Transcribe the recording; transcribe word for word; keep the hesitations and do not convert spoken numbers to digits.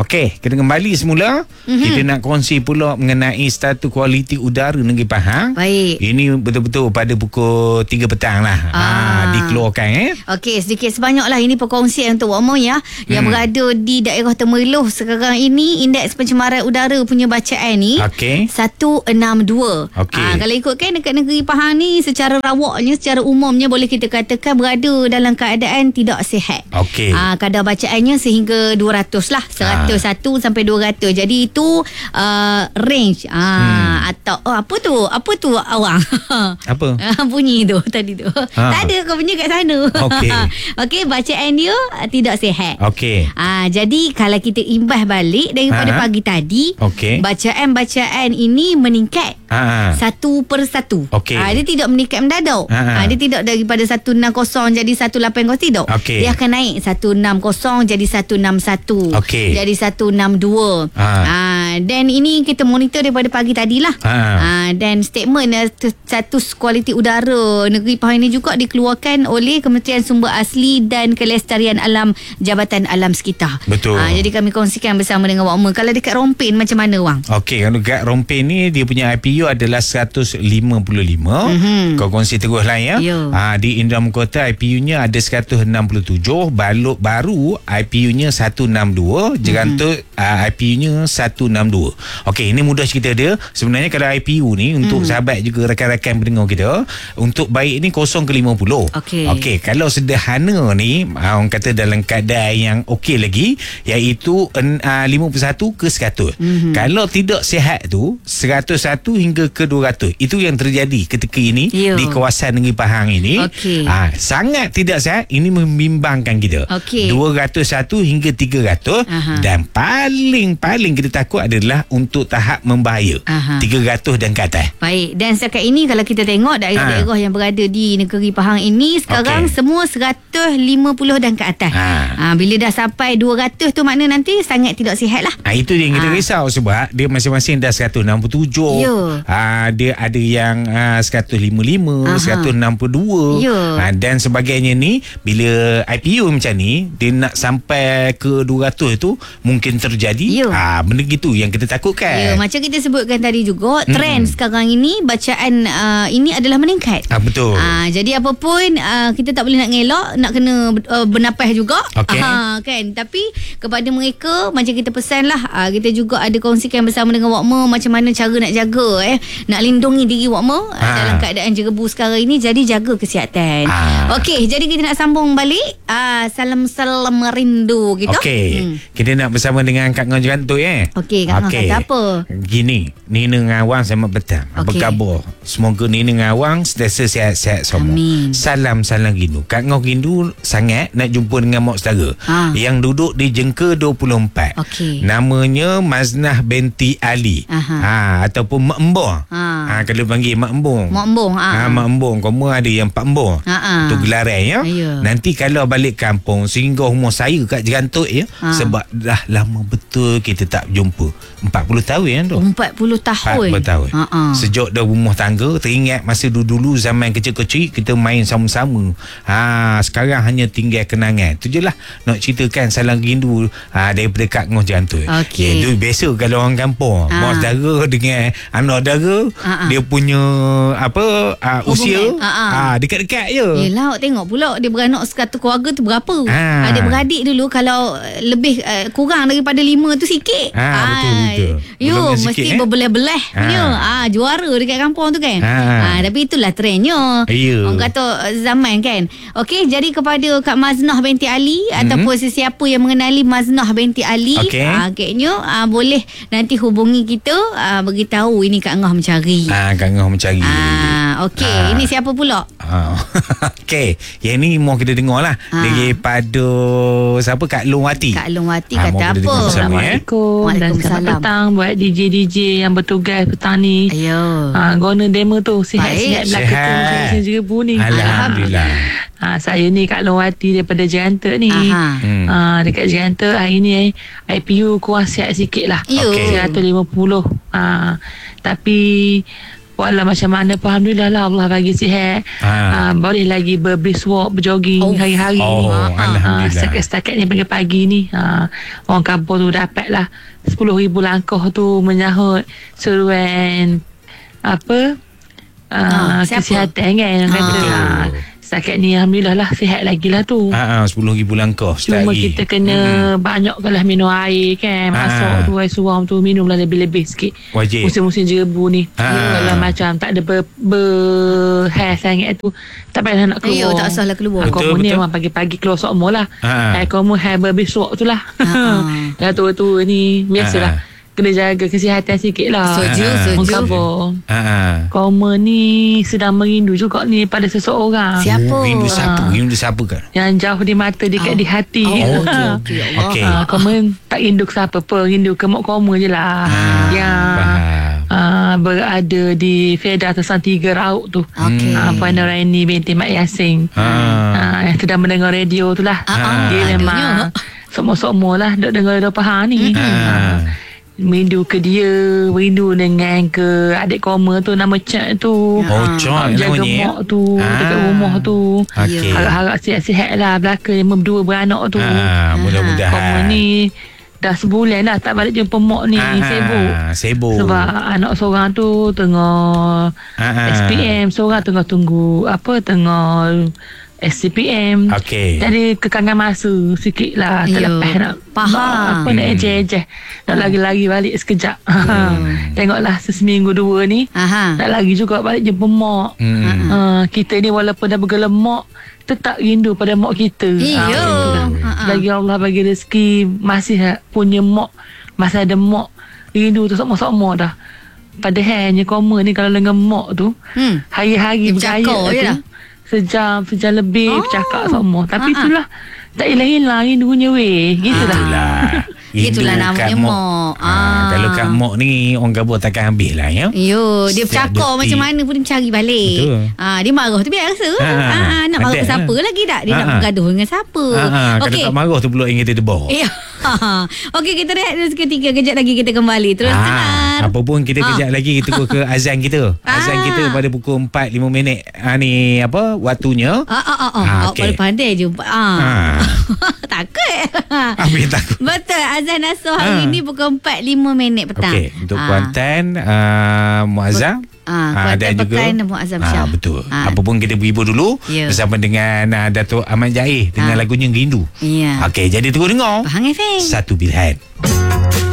Okey, kita kembali semula. Mm-hmm. Kita nak kongsi pula mengenai status kualiti udara Negeri Pahang. Baik. Ini betul-betul pada pukul tiga petang lah. Ah. Ha, dikeluarkan eh. Okey, sedikit sebanyak lah ini perkongsian untuk Wak Mo ya. Yang hmm. berada di daerah Temerloh sekarang ini, indeks pencemaran udara punya bacaan ni okay. seratus enam puluh dua. Okay. Ha, kalau ikutkan dekat Negeri Pahang ni, secara rawaknya, secara umumnya boleh kita katakan berada dalam keadaan tidak sihat. Okey. Ha, kadar bacaannya sehingga dua ratus lah. seratus satu ha. sampai dua ratus. Jadi itu uh, range. Ha, hmm. Atau oh, apa tu? Apa tu awang? Apa? Bunyi tu tadi tu. Ha. Tak ada kau punya kat sana. Okey. Okey, bacaan dia uh, tidak sihat. Okey. Ah, jadi kalau kita imbas balik daripada ha. pagi tadi, okay. bacaan-bacaan ini meningkat. Ha. Satu per satu. Okey. Ah, dia tidak meningkat mendadak. Ha. Ah, dia tidak daripada seratus enam puluh jadi seratus lapan puluh tidak. Okey. Dia akan naik seratus enam puluh jadi seratus enam puluh satu. Okey. Jadi seratus enam puluh dua. Ha. Ah, dan ini kita monitor daripada pagi tadilah. Ha. Ah, dan statement uh, status kualiti udara Negeri Pahang ini juga dikeluarkan oleh Kementerian Sumber Asli dan Kelestarian Alam Jabatan Alam Sekitar. Betul. Ah, jadi kami kongsikan bersama dengan Wak Mo. Kalau dekat Rompin macam mana Wang? Okey, kalau dekat Rompin ni dia punya I P U adalah seratus lima puluh lima. Mm-hmm. Kau kongsi terus lah ya. Ha, di Indah Kota I P U-nya ada seratus enam puluh tujuh, Balok Baru I P U-nya seratus enam puluh dua, Jerantut mm-hmm. uh, I P U-nya seratus enam puluh dua. Okey, ini mudah cerita dia. Sebenarnya kalau I P U ni untuk mm. sahabat juga rakan-rakan pendengar kita, untuk baik ni kosong ke lima puluh. Okey. Okey, kalau sederhana ni orang kata dalam keadaan yang okey lagi, iaitu uh, lima puluh satu ke seratus. Mm-hmm. Kalau tidak sihat tu seratus satu hingga ke dua ratus. Itu yang terjadi ketika ini Yo. di kawasan Negeri Pahang ini. Okay. Ha, sangat tidak sihat. Ini membimbangkan kita. Okay. dua ratus satu hingga tiga ratus. Aha. Dan paling-paling kita takut adalah untuk tahap membahaya. Aha. tiga ratus dan ke atas. Baik. Dan setakat ini kalau kita tengok daerah-daerah ha. yang berada di Negeri Pahang ini sekarang okay. semua seratus lima puluh dan ke atas. Ha. Ha, bila dah sampai dua ratus tu makna nanti sangat tidak sihat lah. Ha, itu yang kita ha. risau sebab dia masing-masing dah seratus enam puluh tujuh. Ha, dia ada yang uh, seratus lima puluh lima, Aha. seratus enam puluh dua. Ha, dan sebagainya ni, bila I P U macam ni dia nak sampai ke dua ratus tu mungkin terjadi. Ha, benda gitu yang kita takutkan. Ya, macam kita sebutkan tadi juga, trend hmm. sekarang ini bacaan uh, ini adalah meningkat. Ha, betul. Ha, jadi apa pun uh, kita tak boleh nak ngelak, nak kena uh, bernafas juga. Okay. Ha, kan? Tapi kepada mereka macam kita pesanlah, uh, kita juga ada kongsikan bersama dengan Wak Mo macam mana cara nak jaga eh, nak lindungi diri Wak Mo ha. uh, dalam keadaan jerebu sekarang ini. Jadi jaga kesihatan. Ha. Okey, jadi kita nak sambung balik uh, salam-salam merindu kita. Okey. Hmm. Kita nak bersama dengan Kak Ngah Jerantut eh. Okey, Kak Ngah okay. kata apa? Gini, Nina dengan Awang selamat petang. Apa okay. khabar? Semoga Nina dengan Awang sentiasa sihat-sihat semua. Amin. Salam-salam rindu. Kak Ngah rindu sangat nak jumpa dengan mak saudara ha. yang duduk di Jengka dua puluh empat. Okey. Namanya Maznah binti Ali. Aha. Ha, ataupun Mak Embong. Ha. Ha, kalau panggil Mak Embong. Mak Embong. Ha. Ha, Mak Embong. Kamu ada yang Pak Embong. Ha. Tu gelaran ya. Ayuh. Nanti kalau balik kampung sehingga umur saya kat Jerantut ya. Ha. Sebab dah lama betul kita tak jumpa. empat puluh tahun ya tu. empat puluh tahun. empat puluh tahun. Ha. Sejak dah rumah tangga, teringat masa dulu-dulu zaman kecil-kecil kita main sama-sama. Ha, sekarang hanya tinggal kenangan. Tu je lah nak ceritakan salam rindu ha, daripada Kak Ngah Jerantut. Okey. Ya, biasa kalau orang kampung, ha. mak saudara dengan anak saudara, ha. dia punya apa uh, usia ha. Ha, dekat-dekat je. Yelah, tengok pula dia beranak satu keluarga tu berapa. Ha. Adik-beradik dulu kalau lebih uh, kurang daripada lima tu sikit. Ha, ha. Betul betul. Yo, mesti eh? berbelah-belah punya. Ha. Ha, juara dekat kampung tu kan. Ha. Ha, tapi itulah trendnya. Ya. Orang kata zaman kan. Okey, jadi kepada Kak Maznah binti Ali hmm. ataupun sesiapa yang mengenali Maznah binti Ali, okay. ha, kayaknya ha, boleh nanti hubungi kita, ha, beritahu ini Kak Ngah mencari. Ah, ha, Kak Ngah mencari. Ah, okey, ha. Ini siapa pula? Ha. Okey, yang ni mau kita dengar lah ha. daripada siapa? Kak Long Wati. Kak Long Wati ha, kata apa? Assalamualaikum eh? Dan selamat petang buat D J D J yang bertugas petang ni. Ayo. Ha, guna demo tu sihat-sihat belakang tu jerebu ni. Alhamdulillah. Ha, saya ni Kak Long Wati daripada Jerantut ni. Hmm. Ha, dekat Jerantut hari ni eh, I P U kurang sihat sikit lah. Okay. seratus lima puluh. Ha, tapi Walau macam mana pun, Alhamdulillah lah, Allah bagi sihat. ha. uh, Boleh lagi ber-brisk walk, berjogging oh. hari-hari. oh, uh, Alhamdulillah. uh, Setakat ni pagi-pagi ni, uh, orang kampung tu dapat lah sepuluh ribu langkah tu menyahut seruan apa uh, kesihatan kan. ha. Kata, uh, setakat ni Alhamdulillah lah, sihat lagi lah tu. Ha, sepuluh ribu langkah. Cuma kita kena hmm. banyakkanlah minum air kan. Masuk tu air suam tu, minumlah lebih-lebih sikit. Wajib. Musim-musim jerebu ni. Ha. Kalau macam tak ada ber, ber sangat tu, tak payah nak keluar. Ayuh, tak usahlah keluar. Betul, betul. Ni memang pagi-pagi keluar sokmo lah. Ha. Kamu hai berbesok tu lah. Dah tua-tua ni, biasalah. Ha. Kena jaga kesihatan sikit lah. Setuju, setuju. Koma ni sedang merindu juga ni pada seseorang. Siapa? Oh, rindu siapa? Rindu siapa kan? Yang jauh di mata, dekat oh. di hati. Oh, okey, okey. Okay. Uh, koma tak rindu ke siapa pun. Rindu ke mak koma je lah. Ah, yang uh, berada di Fedah Tersang Tiga Rauk tu. Okay. Uh, Puan Noraini binti Mak Yasin. Ah. Uh, yang sedang mendengar radio tu lah. Ah, dia ah, memang semua-semua lah duk dengar radio Pahang ni. Ah. Uh, Merindu ke dia, merindu dengan ke adik koma tu, nama Cak tu. Oh, Cak jaga mak tu, ah. dekat rumah tu. Okay. Harap-harap sihat-sihat lah belaka yang berdua beranak tu. Ah, mudah-mudahan. Koma ni dah sebulan dah tak balik jumpa mak ni. Ah, sibuk. Sibuk. Sebab anak seorang tu tengah ah. S P M, seorang tengah tunggu apa, tengah S C P M. Okey. Jadi kekangan masa sikit lah. Terlepas nak faham. Apa nak hmm. ejeh-ejeh. Nak hmm. lagi-lagi balik sekejap. Hmm. Tengoklah seminggu dua ni. Aha. Tak lagi juga balik jumpa mak. Hmm. Uh, kita ni walaupun dah bergelar mak, tetap rindu pada mak kita. Iyo. Ha, lagi Allah bagi rezeki, masih punya mak, masih ada mak. Rindu tu sama-sama dah. Padahalnya koma ni kalau dengan mak tu, hmm. hari-hari berjaya tu. Sejam, sejam lebih oh. bercakap semua. Tapi uh-huh. itulah, tak hilang-hilang rindunya weh. Gitulah. Itulah. Itulah namanya mak. Ha, ah. Kalau kat mak ni, orang gabung takkan habis lah ya. Yo, dia bercakap macam mana pun dia cari balik. Betul. Ah, dia marah tu biasa. Ha, ha. Ah, nak marah ke siapa ha. lagi tak? Dia ha, nak bergaduh dengan siapa. Ha, ha. Okay. Kalau tak marah tu pula ingin kita debah. Ya. Okey, kita rehat dulu seketika. Kejap lagi kita kembali. Terus ha, dengar. Apa pun kita kejap ha. lagi kita go ke azan kita. Azan ha. kita pada pukul empat lima minit. Ha, ni apa waktunya. Ah ah ah. ah. Ha, okay. Pandai je. Ah. Ha. Takut. Habis takut. Betul. Azan asuh hari ha. ni pukul empat lima minit petang. Okey, untuk ha. Kuantan uh, Muazzam. Ah, ha, dan juga ha, betul. Ha. Apa pun kita berhibur dulu yeah. bersama dengan uh, Datuk Ahmad Jaih dengan ha. lagunya Rindu. Yeah. Okey, jadi terus dengar. Pahang F M. Satu pilihan.